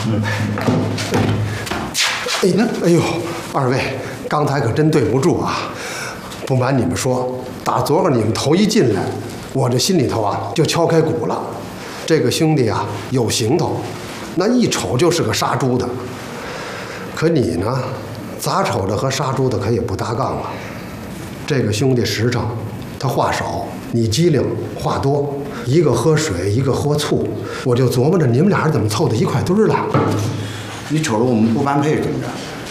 哎呦，二位，刚才可真对不住啊！不瞒你们说，打昨个你们头一进来，我这心里头啊就敲开鼓了。这个兄弟啊有行头，那一瞅就是个杀猪的。可你呢，咋瞅着和杀猪的可也不搭杠啊？这个兄弟实诚，他话少，你机灵话多，一个喝水，一个喝醋，我就琢磨着你们俩人怎么凑到一块堆儿了。 你瞅着我们不般配怎么着？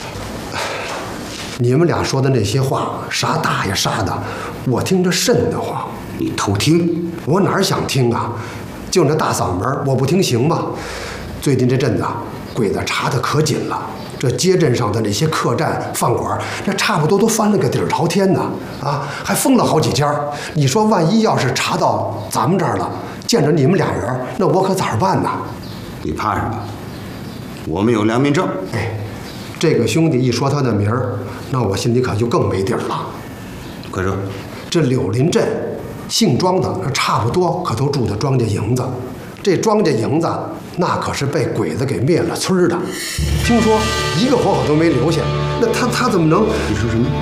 你们俩说的那些话，啥大爷杀的，我听着瘆得慌。 你偷听？ 我哪儿想听啊？就那大嗓门，我不听行吗？最近这阵子啊，鬼子查得可紧了。这街镇上的那些客栈、饭馆，那差不多都翻了个底儿朝天呢，啊，还封了好几家。你说万一要是查到咱们这儿了，见着你们俩人，那我可咋办呢？ 你怕什么？我们有良民证。 哎，这个兄弟一说他的名儿，那我心里可就更没底儿了。 快说， 这柳林镇姓庄的，那差不多可都住在庄稼营子。这庄稼营子那可是被鬼子给灭了村的，听说一个活口都没留下。那他怎么能？ 你说什么？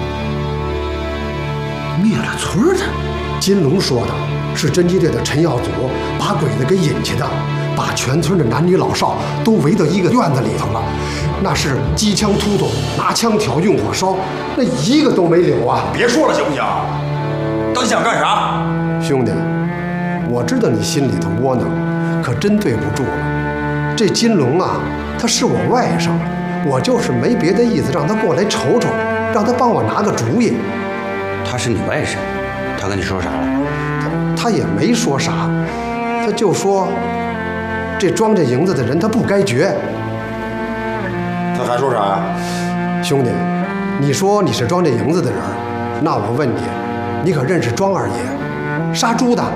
灭了村的？ 金龙说的是侦缉队的陈耀祖把鬼子给引去的，把全村的男女老少都围到一个院子里头了。那是机枪突突，拿枪挑，用火烧，那一个都没留啊！ 别说了行不行？到底想干啥？ 兄弟，我知道你心里头窝囊，可真对不住了。这金龙啊，他是我外甥，我就是没别的意思，让他过来瞅瞅，让他帮我拿个主意。 他是你外甥，他跟你说啥了？ 他也没说啥，他就说这庄稼营子的人他不该绝。 他还说啥呀？ 兄弟，你说你是庄稼营子的人，那我问你，你可认识庄二爷，杀猪的？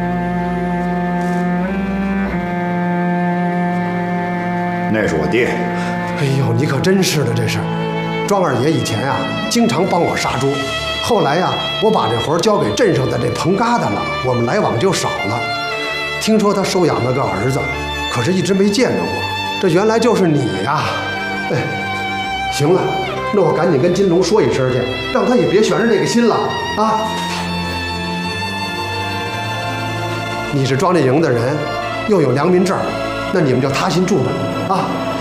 那是我爹。 哎呦，你可真是的，这是。庄二爷以前啊，经常帮我杀猪，后来呀，我把这活交给镇上的这棚疙瘩了，我们来往就少了。听说他收养了个儿子，可是一直没见着过。这原来就是你呀！哎，行了，那我赶紧跟金龙说一声去，让他也别悬着这个心了啊！你是庄稼营的人，又有良民证，那你们就踏心住吧啊！